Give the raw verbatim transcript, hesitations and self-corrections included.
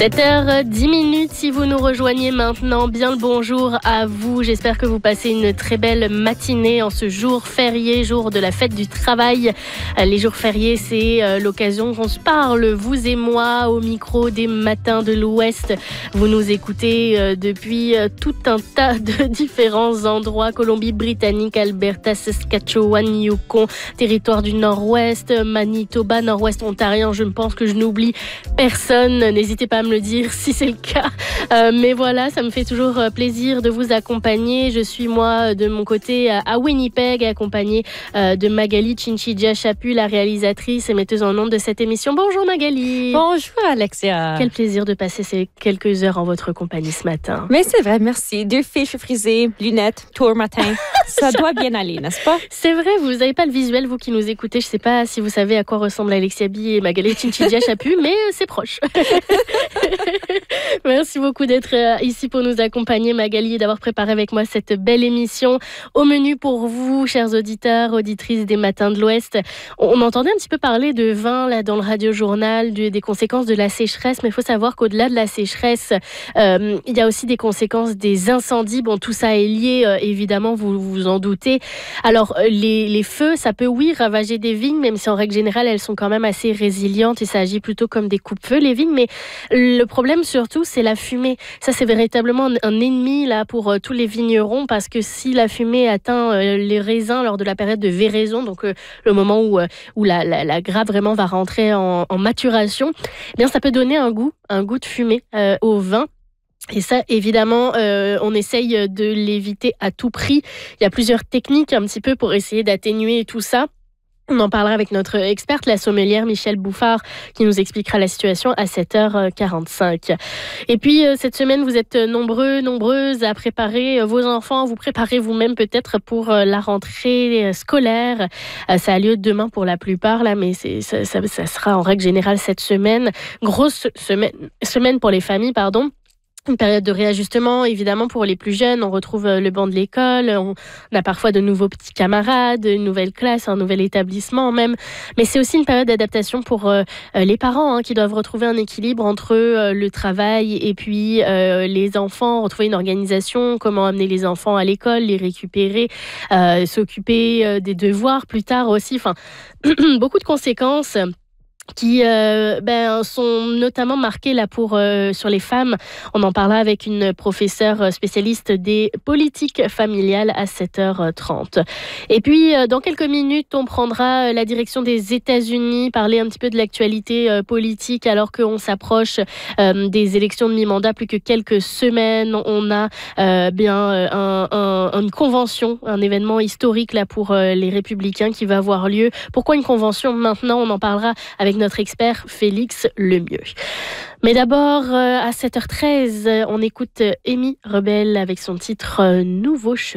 sept heures dix minutes, si vous nous rejoignez maintenant, bien le bonjour à vous. J'espère que vous passez une très belle matinée en ce jour férié, jour de la fête du travail. Les jours fériés, c'est l'occasion qu'on se parle, vous et moi, au micro des matins de l'Ouest. Vous nous écoutez depuis tout un tas de différents endroits, Colombie-Britannique, Alberta, Saskatchewan, Yukon, territoire du Nord-Ouest, Manitoba, Nord-Ouest ontarien. Je ne pense que je n'oublie personne. N'hésitez pas à me le dire si c'est le cas. Euh, mais voilà, ça me fait toujours plaisir de vous accompagner. Je suis moi de mon côté à Winnipeg, accompagnée euh, de Magali Chinchidja-Chaput, la réalisatrice et metteuse en ondes de cette émission. Bonjour Magali. Bonjour Alexia. Quel plaisir de passer ces quelques heures en votre compagnie ce matin. Mais c'est vrai, merci. Deux fiches frisées, lunettes, tour matin. Ça doit bien aller, n'est-ce pas? C'est vrai, vous n'avez pas le visuel, vous qui nous écoutez. Je ne sais pas si vous savez à quoi ressemblent Alexia Bi et Magali Chinchidja-Chaput, mais c'est proche. Merci beaucoup d'être ici pour nous accompagner, Magali, et d'avoir préparé avec moi cette belle émission. Au menu pour vous, chers auditeurs, auditrices des Matins de l'Ouest, on entendait un petit peu parler de vin là, dans le radio-journal, du, des conséquences de la sécheresse, mais il faut savoir qu'au-delà de la sécheresse, euh, il y a aussi des conséquences des incendies. Bon, tout ça est lié, euh, évidemment, vous vous en doutez. Alors, les, les feux, ça peut, oui, ravager des vignes, même si en règle générale, elles sont quand même assez résilientes et ça agit plutôt comme des coupe-feux, les vignes, mais le problème surtout, c'est la fumée. Ça, c'est véritablement un, un ennemi là, pour euh, tous les vignerons, parce que si la fumée atteint euh, les raisins lors de la période de véraison, donc euh, le moment où, euh, où la, la, la grappe vraiment va rentrer en, en maturation, eh bien, ça peut donner un goût, un goût de fumée euh, au vin. Et ça, évidemment, euh, on essaye de l'éviter à tout prix. Il y a plusieurs techniques un petit peu pour essayer d'atténuer tout ça. On en parlera avec notre experte, la sommelière Michèle Bouffard, qui nous expliquera la situation à sept heures quarante-cinq. Et puis, cette semaine, vous êtes nombreux, nombreuses à préparer vos enfants. Vous préparez vous-même peut-être pour la rentrée scolaire. Ça a lieu demain pour la plupart, là, mais c'est, ça, ça, ça sera en règle générale cette semaine. Grosse semaine, semaine pour les familles, pardon. Une période de réajustement, évidemment, pour les plus jeunes. On retrouve le banc de l'école, on a parfois de nouveaux petits camarades, une nouvelle classe, un nouvel établissement même. Mais c'est aussi une période d'adaptation pour euh, les parents hein, qui doivent retrouver un équilibre entre euh, le travail et puis euh, les enfants, retrouver une organisation, comment amener les enfants à l'école, les récupérer, euh, s'occuper euh, des devoirs plus tard aussi. Enfin, beaucoup de conséquences qui euh, ben, sont notamment marquées là pour, euh, sur les femmes. On en parlera avec une professeure spécialiste des politiques familiales à sept heures trente. Et puis, euh, dans quelques minutes, on prendra la direction des États-Unis, parler un petit peu de l'actualité euh, politique alors qu'on s'approche euh, des élections de mi-mandat, plus que quelques semaines. On a euh, bien un, un, une convention, un événement historique là pour euh, les Républicains qui va avoir lieu. Pourquoi une convention maintenant? On en parlera avec notre expert Félix Lemieux. Mais d'abord, à sept heures treize, on écoute Amy Rebel avec son titre « Nouveau chemin ».